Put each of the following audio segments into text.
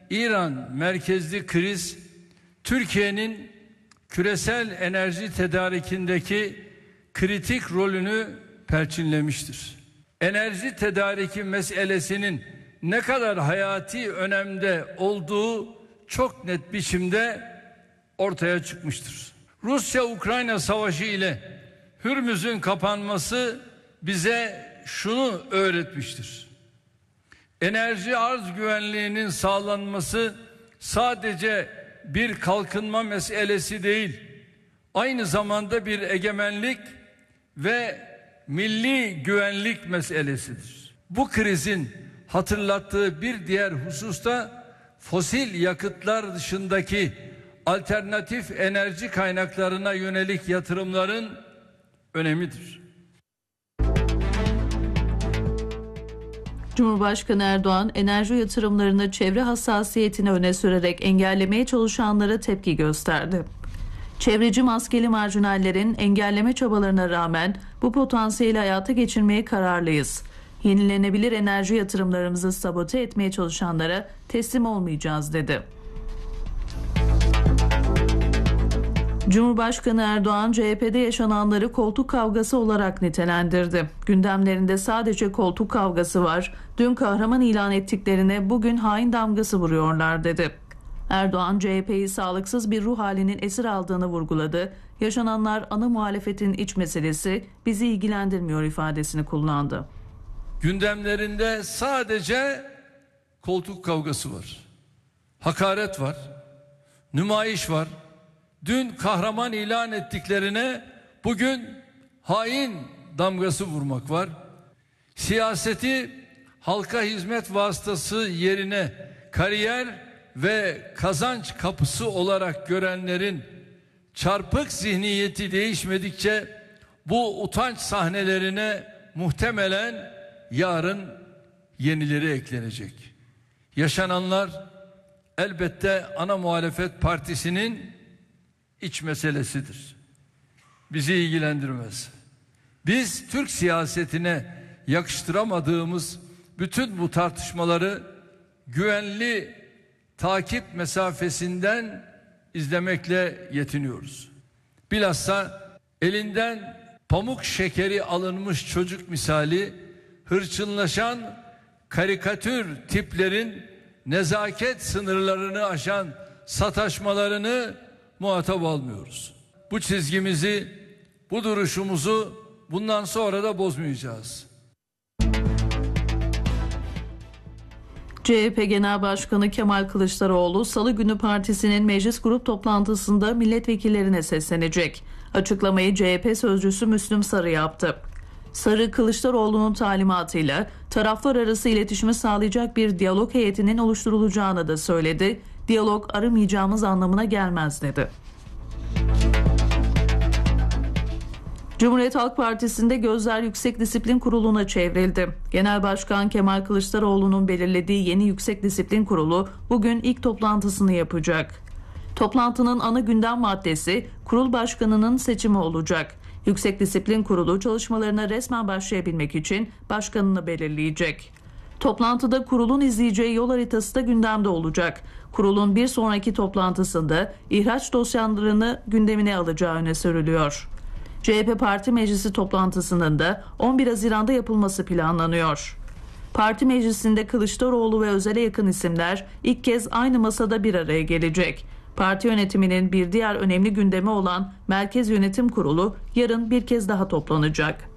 İran merkezli kriz Türkiye'nin küresel enerji tedarikindeki kritik rolünü perçinlemiştir. Enerji tedariki meselesinin ne kadar hayati önemde olduğu çok net biçimde ortaya çıkmıştır. Rusya-Ukrayna savaşı ile Hürmüz'ün kapanması bize şunu öğretmiştir. Enerji arz güvenliğinin sağlanması sadece bir kalkınma meselesi değil, aynı zamanda bir egemenlik ve milli güvenlik meselesidir. Bu krizin hatırlattığı bir diğer hususta fosil yakıtlar dışındaki alternatif enerji kaynaklarına yönelik yatırımların önemidir. Cumhurbaşkanı Erdoğan, enerji yatırımlarını çevre hassasiyetini öne sürerek engellemeye çalışanlara tepki gösterdi. Çevreci maskeli marjinallerin engelleme çabalarına rağmen bu potansiyeli hayata geçirmeye kararlıyız. Yenilenebilir enerji yatırımlarımızı sabote etmeye çalışanlara teslim olmayacağız dedi. Cumhurbaşkanı Erdoğan, CHP'de yaşananları koltuk kavgası olarak nitelendirdi. Gündemlerinde sadece koltuk kavgası var. Dün kahraman ilan ettiklerine bugün hain damgası vuruyorlar dedi. Erdoğan, CHP'yi sağlıksız bir ruh halinin esir aldığını vurguladı. Yaşananlar ana muhalefetin iç meselesi, bizi ilgilendirmiyor ifadesini kullandı. Gündemlerinde sadece koltuk kavgası var. Hakaret var. Nümayiş var. Dün kahraman ilan ettiklerine bugün hain damgası vurmak var. Siyaseti halka hizmet vasıtası yerine kariyer ve kazanç kapısı olarak görenlerin çarpık zihniyeti değişmedikçe bu utanç sahnelerine muhtemelen yarın yenileri eklenecek. Yaşananlar elbette ana muhalefet partisinin iç meselesidir. Bizi ilgilendirmez. Biz Türk siyasetine yakıştıramadığımız bütün bu tartışmaları güvenli takip mesafesinden izlemekle yetiniyoruz. Bilhassa elinden pamuk şekeri alınmış çocuk misali hırçınlaşan karikatür tiplerin nezaket sınırlarını aşan sataşmalarını muhatap almıyoruz. Bu çizgimizi, bu duruşumuzu bundan sonra da bozmayacağız. CHP Genel Başkanı Kemal Kılıçdaroğlu, Salı günü partisinin meclis grup toplantısında milletvekillerine seslenecek. Açıklamayı CHP sözcüsü Müslüm Sarı yaptı. Sarı, Kılıçdaroğlu'nun talimatıyla taraflar arası iletişimi sağlayacak bir diyalog heyetinin oluşturulacağını da söyledi. Diyalog aramayacağımız anlamına gelmez dedi. Cumhuriyet Halk Partisi'nde gözler Yüksek Disiplin Kurulu'na çevrildi. Genel Başkan Kemal Kılıçdaroğlu'nun belirlediği yeni Yüksek Disiplin Kurulu bugün ilk toplantısını yapacak. Toplantının ana gündem maddesi kurul başkanının seçimi olacak. Yüksek Disiplin Kurulu çalışmalarına resmen başlayabilmek için başkanını belirleyecek. Toplantıda kurulun izleyeceği yol haritası da gündemde olacak. Kurulun bir sonraki toplantısında ihraç dosyalarını gündemine alacağı öne sürülüyor. CHP Parti Meclisi toplantısının da 11 Haziran'da yapılması planlanıyor. Parti meclisinde Kılıçdaroğlu ve Özel'e yakın isimler ilk kez aynı masada bir araya gelecek. Parti yönetiminin bir diğer önemli gündemi olan Merkez Yönetim Kurulu yarın bir kez daha toplanacak.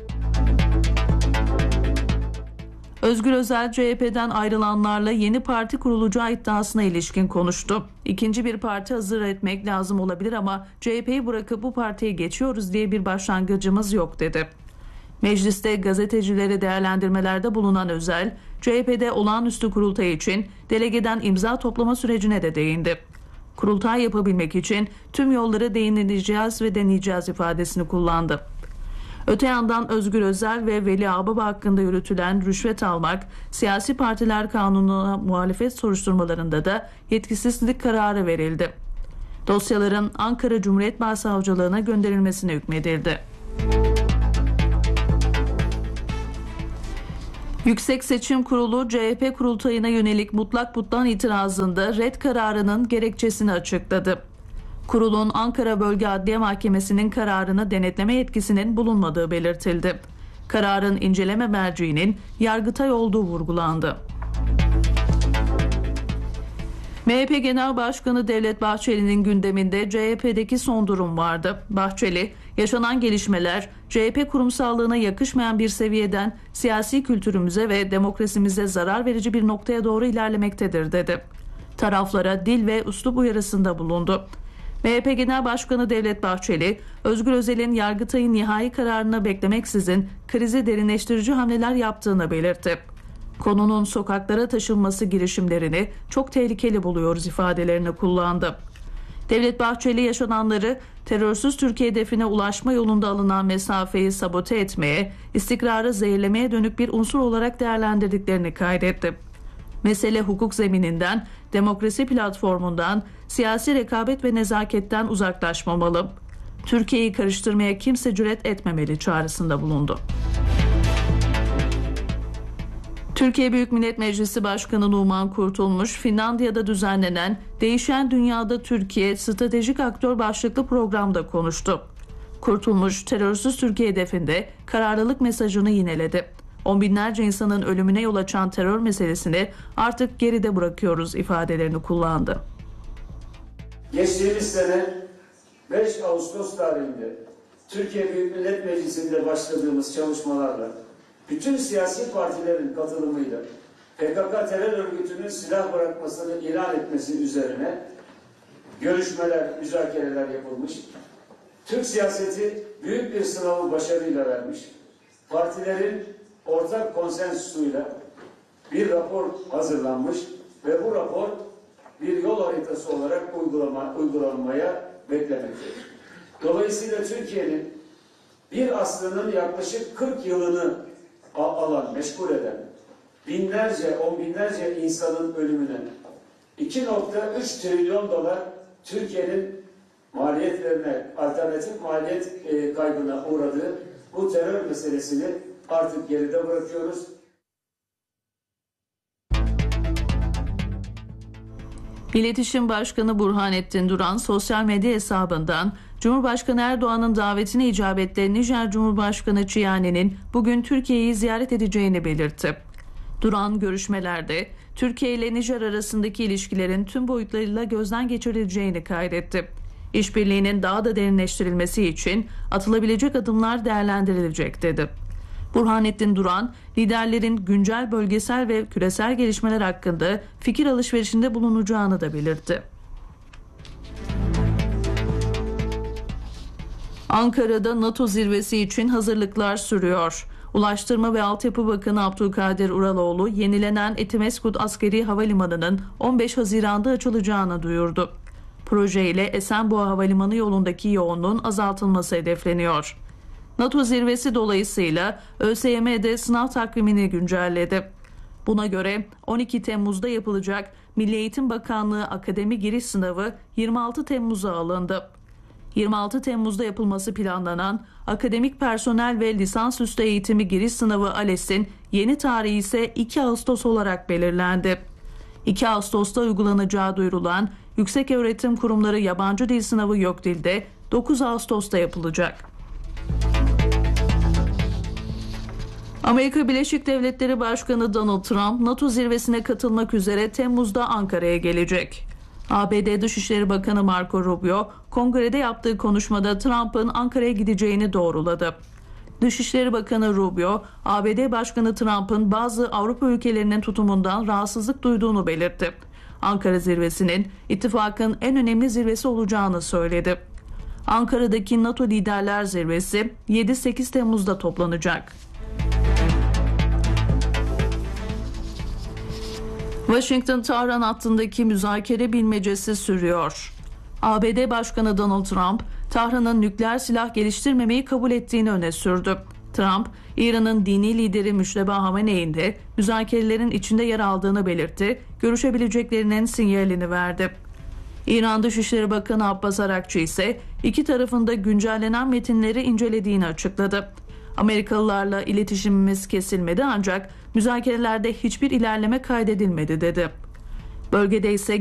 Özgür Özel, CHP'den ayrılanlarla yeni parti kurulacağı iddiasına ilişkin konuştu. İkinci bir parti hazır etmek lazım olabilir ama CHP'yi bırakıp bu partiye geçiyoruz diye bir başlangıcımız yok dedi. Mecliste gazetecilere değerlendirmelerde bulunan Özel, CHP'de olağanüstü kurultay için delegeden imza toplama sürecine de değindi. Kurultay yapabilmek için tüm yolları deneyeceğiz ve deneyeceğiz ifadesini kullandı. Öte yandan Özgür Özel ve Veli Ağbaba hakkında yürütülen rüşvet almak, siyasi partiler kanununa muhalefet soruşturmalarında da yetkisizlik kararı verildi. Dosyaların Ankara Cumhuriyet Başsavcılığına gönderilmesine hükmedildi. Yüksek Seçim Kurulu CHP kurultayına yönelik mutlak butlan itirazında red kararının gerekçesini açıkladı. Kurulun Ankara Bölge Adliye Mahkemesi'nin kararını denetleme yetkisinin bulunmadığı belirtildi. Kararın inceleme merciğinin Yargıtay olduğu vurgulandı. MHP Genel Başkanı Devlet Bahçeli'nin gündeminde CHP'deki son durum vardı. Bahçeli, yaşanan gelişmeler CHP kurumsallığına yakışmayan bir seviyeden siyasi kültürümüze ve demokrasimize zarar verici bir noktaya doğru ilerlemektedir dedi. Taraflara dil ve üslup uyarısında bulundu. MHP Genel Başkanı Devlet Bahçeli, Özgür Özel'in Yargıtay'ın nihai kararını beklemeksizin krizi derinleştirici hamleler yaptığını belirtti. Konunun sokaklara taşınması girişimlerini çok tehlikeli buluyoruz ifadelerini kullandı. Devlet Bahçeli yaşananları terörsüz Türkiye hedefine ulaşma yolunda alınan mesafeyi sabote etmeye, istikrarı zehirlemeye dönük bir unsur olarak değerlendirdiklerini kaydetti. Mesele hukuk zemininden, demokrasi platformundan, siyasi rekabet ve nezaketten uzaklaşmamalı. Türkiye'yi karıştırmaya kimse cüret etmemeli çağrısında bulundu. Türkiye Büyük Millet Meclisi Başkanı Numan Kurtulmuş, Finlandiya'da düzenlenen Değişen Dünyada Türkiye Stratejik Aktör başlıklı programda konuştu. Kurtulmuş, terörsüz Türkiye hedefinde kararlılık mesajını yineledi. On binlerce insanın ölümüne yol açan terör meselesini artık geride bırakıyoruz ifadelerini kullandı. Geçtiğimiz sene 5 Ağustos tarihinde Türkiye Büyük Millet Meclisi'nde başladığımız çalışmalarla bütün siyasi partilerin katılımıyla PKK terör örgütünün silah bırakmasını ilan etmesi üzerine görüşmeler, müzakereler yapılmış. Türk siyaseti büyük bir sınavı başarıyla vermiş. Partilerin ortak konsensusuyla bir rapor hazırlanmış ve bu rapor bir yol haritası olarak uygulanmaya beklemektedir. Dolayısıyla Türkiye'nin bir asrının yaklaşık 40 yılını alan, meşgul eden binlerce, on binlerce insanın ölümüne 2,3 trilyon dolar Türkiye'nin maliyetlerine, alternatif maliyet kaybına uğradığı bu terör meselesini artık geride bırakıyoruz. İletişim Başkanı Burhanettin Duran sosyal medya hesabından Cumhurbaşkanı Erdoğan'ın davetine icabetle Nijer Cumhurbaşkanı Çiyani'nin bugün Türkiye'yi ziyaret edeceğini belirtti. Duran görüşmelerde Türkiye ile Nijer arasındaki ilişkilerin tüm boyutlarıyla gözden geçirileceğini kaydetti. İşbirliğinin daha da derinleştirilmesi için atılabilecek adımlar değerlendirilecek dedi. Burhanettin Duran, liderlerin güncel bölgesel ve küresel gelişmeler hakkında fikir alışverişinde bulunacağını da belirtti. Ankara'da NATO zirvesi için hazırlıklar sürüyor. Ulaştırma ve Altyapı Bakanı Abdülkadir Uraloğlu, yenilenen Etimeskut Askeri Havalimanı'nın 15 Haziran'da açılacağını duyurdu. Projeyle Esenboğa Havalimanı yolundaki yoğunluğun azaltılması hedefleniyor. NATO zirvesi dolayısıyla ÖSYM'de sınav takvimini güncelledi. Buna göre 12 Temmuz'da yapılacak Milli Eğitim Bakanlığı Akademi Giriş Sınavı 26 Temmuz'a alındı. 26 Temmuz'da yapılması planlanan akademik personel ve lisansüstü eğitimi giriş sınavı ALES'in yeni tarihi ise 2 Ağustos olarak belirlendi. 2 Ağustos'ta uygulanacağı duyurulan Yükseköğretim Kurumları Yabancı Dil Sınavı YÖKDİL'de 9 Ağustos'ta yapılacak. Amerika Birleşik Devletleri Başkanı Donald Trump, NATO zirvesine katılmak üzere Temmuz'da Ankara'ya gelecek. ABD Dışişleri Bakanı Marco Rubio, kongrede yaptığı konuşmada Trump'ın Ankara'ya gideceğini doğruladı. Dışişleri Bakanı Rubio, ABD Başkanı Trump'ın bazı Avrupa ülkelerinin tutumundan rahatsızlık duyduğunu belirtti. Ankara zirvesinin ittifakın en önemli zirvesi olacağını söyledi. Ankara'daki NATO Liderler Zirvesi 7-8 Temmuz'da toplanacak. Washington-Tahran hattındaki müzakere bilmecesi sürüyor. ABD Başkanı Donald Trump, Tahran'ın nükleer silah geliştirmemeyi kabul ettiğini öne sürdü. Trump, İran'ın dini lideri Müşteba Hamene'in de müzakerelerin içinde yer aldığını belirtti, görüşebileceklerinin sinyalini verdi. İran Dışişleri Bakanı Abbas Arakçı ise iki tarafında güncellenen metinleri incelediğini açıkladı. Amerikalılarla iletişimimiz kesilmedi ancak Müzakerelerde hiçbir ilerleme kaydedilmedi dedi. Bölgede ise